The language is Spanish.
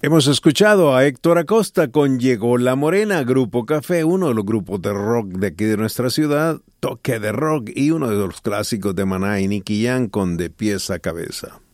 Hemos escuchado a Héctor Acosta con Llegó la Morena, Grupo Café, uno de los grupos de rock de aquí de nuestra ciudad, Toque de Rock, y uno de los clásicos de Maná y Nicky Jam con De Pies a Cabeza.